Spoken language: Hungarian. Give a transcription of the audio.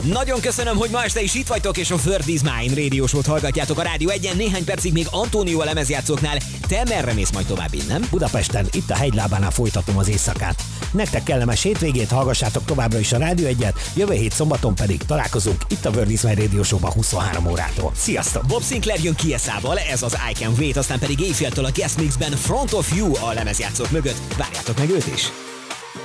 Nagyon köszönöm, hogy ma este is itt vagytok, és a World is Mine Radio Show-t hallgatjátok a Rádió 1-en. Néhány percig még Antónió a lemezjátszóknál. Te merre mész majd tovább innen? Budapesten, itt a Hegylábánál folytatom az éjszakát. Nektek kellemes hétvégét, hallgassátok továbbra is a Rádió 1-et, jövő hét szombaton pedig találkozunk itt a World is Mine Radio Show-ban 23 órától. Sziasztok! Bob Sinclair jön Kieszával, ez az I Can Wait, aztán pedig éjféltől a Guest Mixben Front of You a lemezjátszók mögött. Várjátok meg őt is!